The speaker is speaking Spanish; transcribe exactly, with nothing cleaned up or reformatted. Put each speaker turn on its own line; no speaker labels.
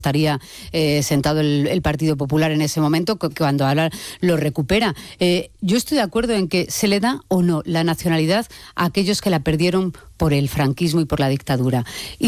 estaría eh, sentado el, el Partido Popular en ese momento, que cuando ahora lo recupera. Eh, yo estoy de acuerdo en que se le da o no la nacionalidad a aquellos que la perdieron por el franquismo y por la dictadura. Y